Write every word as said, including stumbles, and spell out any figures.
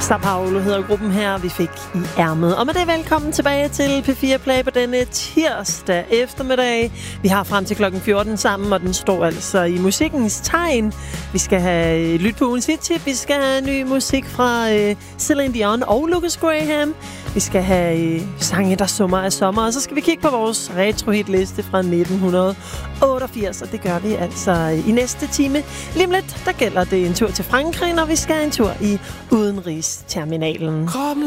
Star Paolo hedder gruppen her, vi fik i ærmet. Og med det velkommen tilbage til P fire Play på denne tirsdag eftermiddag. Vi har frem til klokken fjorten sammen, og den står altså i musikkens tegn. Vi skal have lyt på ugens hittip, vi skal have ny musik fra øh, Celine Dion og Lucas Graham. Vi skal have øh, sange, der summer af sommer, og så skal vi kigge på vores retro-hitliste fra nitten otteogfirs, og det gør vi altså i næste time. Lige om lidt, der gælder det en tur til Frankrig, når vi skal en tur i udenrigsterminalen.